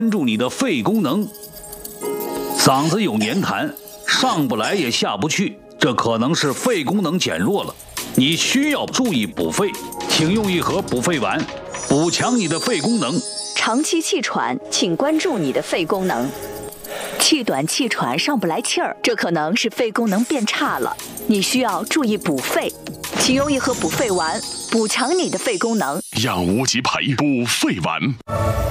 注你的肺功能。嗓子有黏痰，上不来也下不去，这可能是肺功能减弱了，你需要注意补肺，请用一盒补肺丸，补强你的肺功能。 长期气喘，请关注你的肺功能。气短气喘上不来气儿，这可能是肺功能变差了，你需要注意补肺，请用一盒补肺丸，补强你的肺功能。 养无极培补肺丸。